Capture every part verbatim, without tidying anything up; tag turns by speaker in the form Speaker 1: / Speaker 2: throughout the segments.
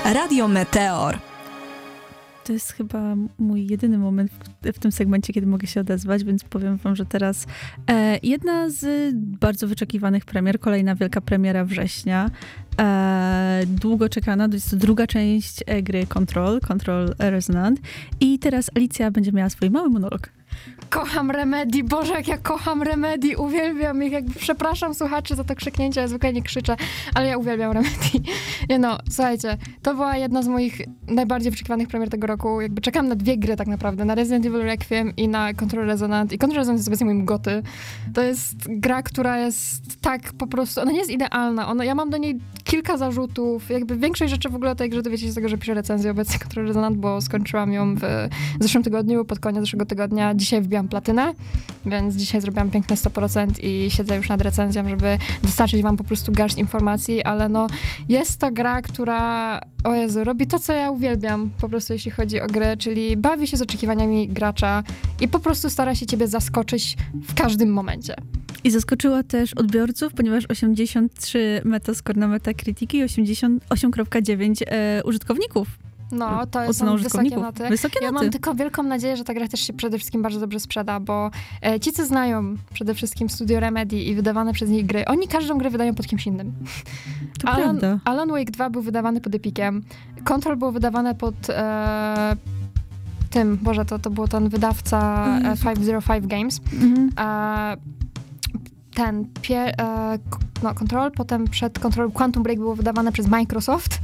Speaker 1: Radio Meteor.
Speaker 2: To jest chyba mój jedyny moment w, w tym segmencie, kiedy mogę się odezwać, więc powiem wam, że teraz e, jedna z bardzo wyczekiwanych premier, kolejna wielka premiera września, e, długo czekana, to jest druga część gry Control, Control Resonant i teraz Alicja będzie miała swój mały monolog.
Speaker 3: Kocham Remedy, Boże, jak ja kocham Remedy, uwielbiam ich, jakby przepraszam słuchaczy za to krzyknięcie, ja zwykle nie krzyczę, ale ja uwielbiam Remedy. Nie no, słuchajcie, to była jedna z moich najbardziej wyczekiwanych premier tego roku, jakby czekam na dwie gry tak naprawdę, na Resident Evil Requiem i na Control Resonant i Control Resonant jest obecnie moim goty. To jest gra, która jest tak po prostu, ona nie jest idealna, ona, ja mam do niej kilka zarzutów, jakby większość rzeczy w ogóle o tej grze dowiecie się z tego, że piszę recenzję obecnie Control Resonant, bo skończyłam ją w zeszłym tygodniu, pod koniec zeszłego tygodnia, dzisiaj wbiłam platynę, więc dzisiaj zrobiłam piękne sto procent i siedzę już nad recenzją, żeby dostarczyć wam po prostu garść informacji, ale no jest to gra, która, o Jezu, robi to, co ja uwielbiam po prostu, jeśli chodzi o grę, czyli bawi się z oczekiwaniami gracza i po prostu stara się ciebie zaskoczyć w każdym momencie.
Speaker 2: I zaskoczyła też odbiorców, ponieważ osiemdziesiąt trzy metascore na Metacritic i osiemdziesiąt osiem przecinek dziewięć e, użytkowników.
Speaker 3: No, to są wysokie noty.
Speaker 2: Wysokie
Speaker 3: ja
Speaker 2: noty.
Speaker 3: mam tylko wielką nadzieję, że ta gra też się przede wszystkim bardzo dobrze sprzeda, bo e, ci, co znają przede wszystkim Studio Remedy i wydawane przez nich gry, oni każdą grę wydają pod kimś innym.
Speaker 2: To
Speaker 3: Alan,
Speaker 2: prawda.
Speaker 3: Alan Wake dwa był wydawany pod Epiciem, Control było wydawane pod e, tym, Boże, to, to był ten wydawca e, pięćset pięć Games.
Speaker 2: Mhm.
Speaker 3: E, ten, pie, e, no, Control, potem przed Control Quantum Break było wydawane przez Microsoft.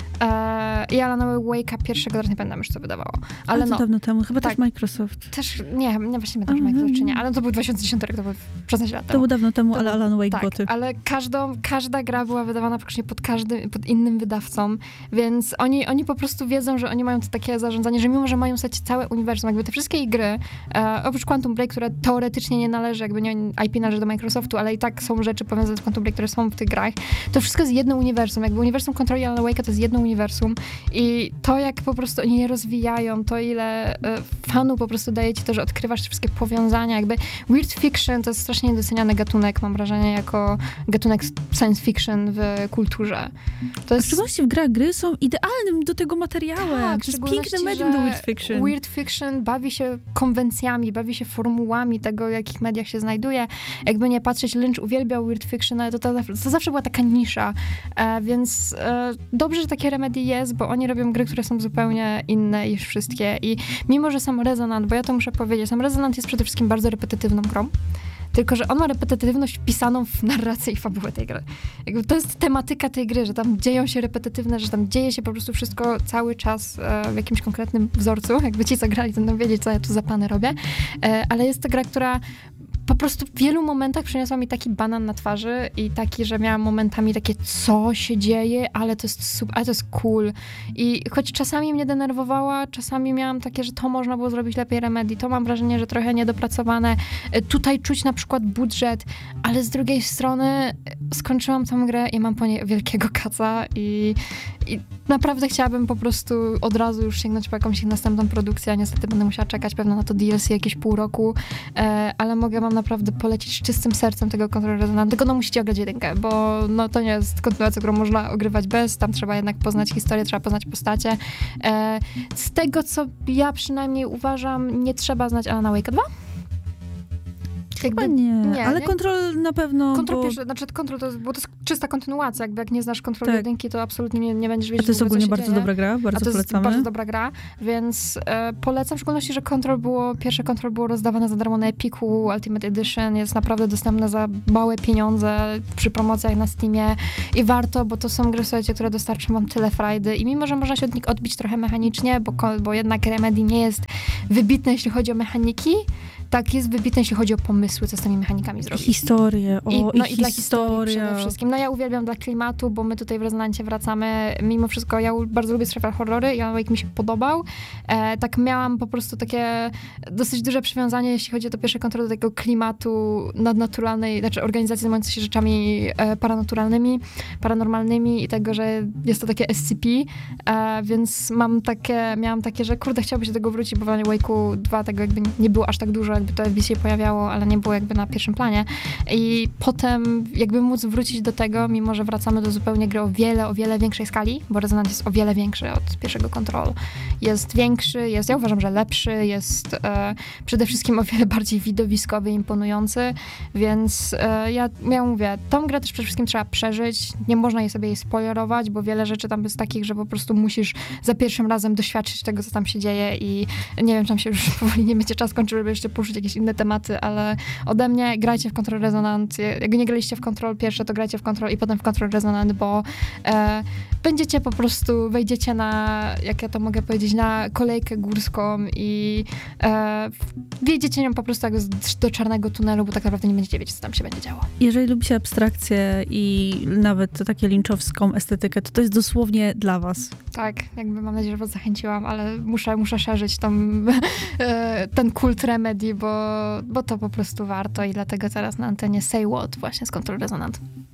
Speaker 3: I Alan Wake'a pierwszego, teraz nie pamiętam już, co wydawało. Ale,
Speaker 2: ale to
Speaker 3: no,
Speaker 2: dawno temu, chyba
Speaker 3: tak.
Speaker 2: też Microsoft.
Speaker 3: Też, nie, nie właśnie nie pamiętam, czy Microsoft czy nie, ale to był dwa tysiące dziesiąty rok, to był szesnaście lat temu.
Speaker 2: To był dawno temu,
Speaker 3: to
Speaker 2: ale Alan Wake
Speaker 3: tak,
Speaker 2: boty.
Speaker 3: ale każdą, każda gra była wydawana praktycznie pod każdym, pod innym wydawcą, więc oni, oni po prostu wiedzą, że oni mają to takie zarządzanie, że mimo, że mają stać całe uniwersum, jakby te wszystkie ich gry, e, oprócz Quantum Break, które teoretycznie nie należy, jakby nie I P należy do Microsoftu, ale i tak są rzeczy powiązane z Quantum Break, które są w tych grach, to wszystko jest jedno uniwersum, jakby uniwersum Control i Alan Wake'a to jest jedno uniwersum. I to, jak po prostu oni je rozwijają, to ile e, fanu po prostu daje ci to, że odkrywasz te wszystkie powiązania, jakby weird fiction to jest strasznie niedoceniany gatunek, mam wrażenie, jako gatunek science fiction w kulturze. To jest...
Speaker 2: W szczególności w grach gry są idealnym do tego materiałem.
Speaker 3: Tak,
Speaker 2: to jest piękne medium do weird fiction.
Speaker 3: Weird fiction bawi się konwencjami, bawi się formułami tego, w jakich mediach się znajduje. Jakby nie patrzeć, Lynch uwielbiał weird fiction, ale to, to, to zawsze była taka nisza, e, więc e, dobrze, że takie Remedy jest, bo oni robią gry, które są zupełnie inne niż wszystkie i mimo, że sam Resonant, bo ja to muszę powiedzieć, sam Resonant jest przede wszystkim bardzo repetytywną grą, tylko że on ma repetytywność wpisaną w narrację i fabułę tej gry. Jakby to jest tematyka tej gry, że tam dzieją się repetytywne, że tam dzieje się po prostu wszystko cały czas e, w jakimś konkretnym wzorcu. Jakby ci, co grali, to będą wiedzieć, co ja tu za plany robię. E, ale jest to gra, która po prostu w wielu momentach przyniosła mi taki banan na twarzy i taki, że miałam momentami takie, co się dzieje, ale to jest super, ale to jest cool. I choć czasami mnie denerwowała, czasami miałam takie, że to można było zrobić lepiej Remedy, to mam wrażenie, że trochę niedopracowane. Tutaj czuć na przykład budżet, ale z drugiej strony skończyłam tą grę i mam po niej wielkiego kaca i, i naprawdę chciałabym po prostu od razu już sięgnąć po jakąś ich następną produkcję, a niestety będę musiała czekać pewno na to D L C jakieś pół roku, e, ale mogę wam naprawdę polecić z czystym sercem tego Control Resonant, tylko no musicie ograć jedynkę, bo no to nie jest kontynuacja, którą można ogrywać bez, tam trzeba jednak poznać historię, trzeba poznać postacie. E, z tego, co ja przynajmniej uważam, nie trzeba znać Alana Wake'a dwa.
Speaker 2: Jakby, nie, nie, ale
Speaker 3: nie?
Speaker 2: Control na pewno,
Speaker 3: Control
Speaker 2: bo...
Speaker 3: pierwszy, znaczy Control to jest, bo to jest czysta kontynuacja, jakby jak nie znasz Control
Speaker 2: tak.
Speaker 3: jedynki, to absolutnie nie, nie będziesz wiedzieć,
Speaker 2: a to jest ogólnie bardzo
Speaker 3: dzieje.
Speaker 2: dobra gra, bardzo
Speaker 3: A to
Speaker 2: polecamy.
Speaker 3: jest bardzo dobra gra, więc e, polecam, w szczególności, że Control było, pierwsze Control było rozdawane za darmo na Epiku, Ultimate Edition, jest naprawdę dostępne za małe pieniądze przy promocjach na Steamie i warto, bo to są gry, słuchajcie, które dostarczą wam tyle frajdy i mimo, że można się od nich odbić trochę mechanicznie, bo, bo jednak Remedy nie jest wybitne, jeśli chodzi o mechaniki, tak jest wybitne, jeśli chodzi o pomysły, co z tymi mechanikami zrobić.
Speaker 2: Historię, o,
Speaker 3: I, no
Speaker 2: i,
Speaker 3: i dla historii przede wszystkim. No ja uwielbiam dla klimatu, bo my tutaj w Rezonancie wracamy, mimo wszystko ja bardzo lubię survival horrory i Alan Wake mi się podobał. E, tak miałam po prostu takie dosyć duże przywiązanie, jeśli chodzi o to pierwsze kontrolę do tego klimatu nadnaturalnej, znaczy organizacji zajmującej się rzeczami e, paranaturalnymi, paranormalnymi i tego, że jest to takie S C P, e, więc mam takie, miałam takie, że kurde, chciałoby się do tego wrócić, bo w Alan Wake'u dwa tego jakby nie było aż tak dużo, jakby to F B C pojawiało, ale nie było jakby na pierwszym planie. I potem jakby móc wrócić do tego, mimo że wracamy do zupełnie gry o wiele, o wiele większej skali, bo Resonant jest o wiele większy od pierwszego Control. Jest większy, jest, ja uważam, że lepszy, jest e, przede wszystkim o wiele bardziej widowiskowy, imponujący, więc e, ja, ja mówię, tą grę też przede wszystkim trzeba przeżyć, nie można jej sobie jej spoilerować, bo wiele rzeczy tam jest takich, że po prostu musisz za pierwszym razem doświadczyć tego, co tam się dzieje i nie wiem, tam się już powoli nie będzie czas kończy, żeby jeszcze poruszyć jakieś inne tematy, ale ode mnie grajcie w Control Resonant. Jak nie graliście w Control pierwsze, to grajcie w Control i potem w Control Resonant, bo e, będziecie po prostu, wejdziecie na, jak ja to mogę powiedzieć, na kolejkę górską i e, wjedziecie nią po prostu jak do czarnego tunelu, bo tak naprawdę nie będziecie wiedzieć, co tam się będzie działo.
Speaker 2: Jeżeli lubicie abstrakcję i nawet takie lynchowską estetykę, to to jest dosłownie dla was.
Speaker 3: Tak, jakby mam nadzieję, że was zachęciłam, ale muszę, muszę szerzyć tą, ten kult Remedy, bo, bo to po prostu warto i dlatego teraz na antenie Say What właśnie z Control Resonant.